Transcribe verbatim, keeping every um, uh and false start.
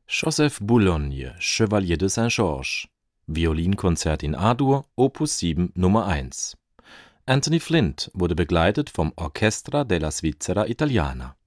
Joseph Boulogne, Chevalier de Saint-Georges. Violinkonzert in A-Dur, Opus sieben Nummer eins. Anthony Flint wurde begleitet vom Orchestra della Svizzera Italiana.